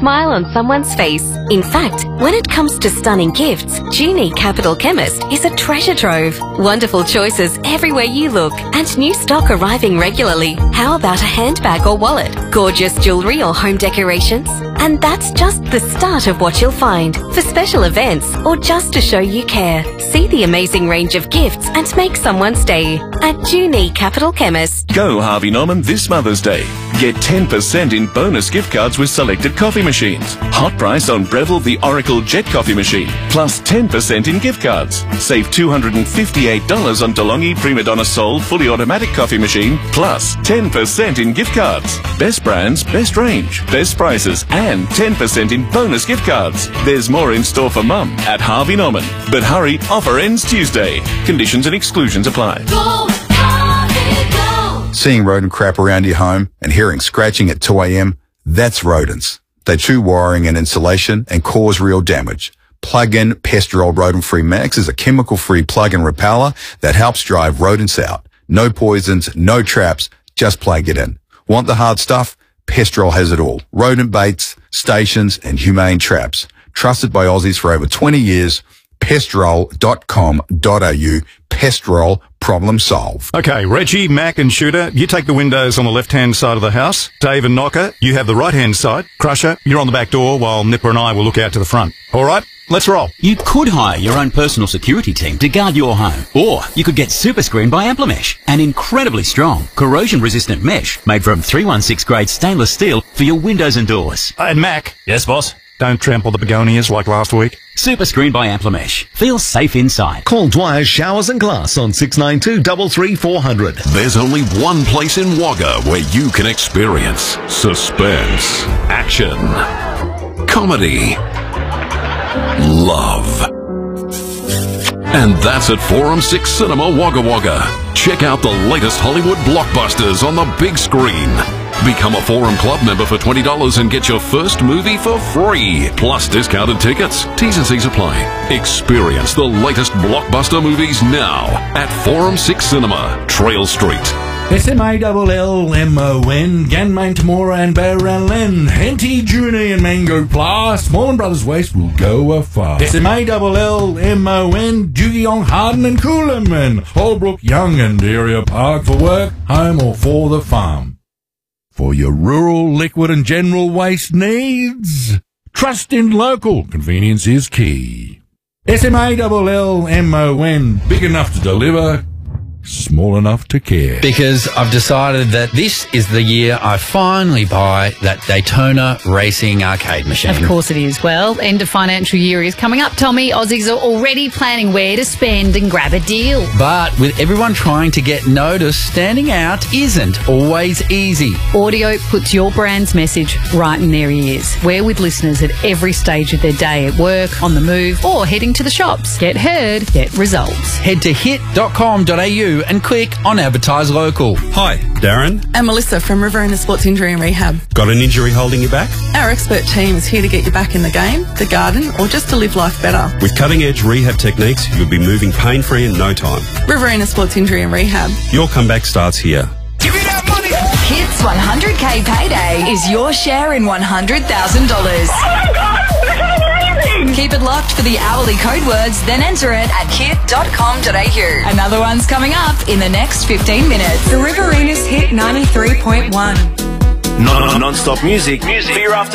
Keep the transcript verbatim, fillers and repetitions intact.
smile on someone's face. In fact, when it comes to stunning gifts, Junie Capital Chemist is a treasure trove. Wonderful choices everywhere you look, and new stock arriving regularly. How about a handbag or wallet? Gorgeous jewellery or home decorations? And that's just the start of what you'll find. For special events or just to show you care, see the amazing range of gifts and make someone's day at Junie Capital Chemist. Go Harvey Norman this Mother's Day. Get ten percent in bonus gift cards with selected coffee machines. Hot price on Breville the Oracle Jet Coffee Machine, plus ten percent in gift cards. Save two hundred fifty-eight dollars on DeLonghi Prima Donna Sol fully automatic coffee machine, plus ten percent in gift cards. Best brands, best range, best prices, and ten percent in bonus gift cards. There's more in store for Mum at Harvey Norman. But hurry, offer ends Tuesday. Conditions and exclusions apply. Go, Harvey, go. Seeing rodent crap around your home and hearing scratching at two a m, that's rodents. They chew wiring and insulation and cause real damage. Plug-in Pestrol Rodent-Free Max is a chemical-free plug-in repeller that helps drive rodents out. No poisons, no traps, just plug it in. Want the hard stuff? Pestrol has it all. Rodent baits, stations, and humane traps. Trusted by Aussies for over twenty years. Pestrol dot com dot a u. Pestrol, problem solved. Okay, Reggie, Mac and Shooter, you take the windows on the left-hand side of the house. Dave and Knocker, you have the right-hand side. Crusher, you're on the back door while Nipper and I will look out to the front. All right, let's roll. You could hire your own personal security team to guard your home. Or you could get Super Screen by Amplimesh, an incredibly strong, corrosion-resistant mesh made from three one six grade stainless steel for your windows and doors. Uh, and Mac. Yes, boss? Don't trample the begonias like last week. Super Screen by Amplimesh. Feel safe inside. Call Dwyer's Showers and Glass on six nine two, three three, four hundred. There's only one place in Wagga where you can experience suspense, action, comedy, love. And that's at Forum six Cinema Wagga Wagga. Check out the latest Hollywood blockbusters on the big screen. Become a Forum Club member for twenty dollars and get your first movie for free, plus discounted tickets. T's and C's apply. Experience the latest blockbuster movies now at Forum six Cinema, Trail Street. S M A L L M O N, Ganmain Tamora and Barralen, Henty, Junie and Mango Pla, Small Brothers Waste will go afar. S M A L L M O N, Jugiong, Harden and Coolaman, Holbrook, Young and Area Park for work, home or for the farm. For your rural, liquid and general waste needs, trust in local. Convenience is key. S M A L L M O N, big enough to deliver, small enough to care. Because I've decided that this is the year I finally buy that Daytona Racing arcade machine. Of course it is. Well, end of financial year is coming up, Tommy. Aussies are already planning where to spend and grab a deal. But with everyone trying to get noticed, standing out isn't always easy. Audio puts your brand's message right in their ears. We're with listeners at every stage of their day, at work, on the move, or heading to the shops. Get heard, get results. Head to hit dot com dot a u and click on Advertise Local. Hi, Darren. And Melissa from Riverina Sports Injury and Rehab. Got an injury holding you back? Our expert team is here to get you back in the game, the garden, or just to live life better. With cutting-edge rehab techniques, you'll be moving pain-free in no time. Riverina Sports Injury and Rehab. Your comeback starts here. Give me that money! Hits one hundred K Payday is your share in one hundred thousand dollars. Oh my God! This is amazing! Keep it locked for the hourly code words, then enter it at hit dot com dot a u. Another one's coming up in the next fifteen minutes. The Riverina's Hit ninety-three point one. Non-stop music, music for your afternoon.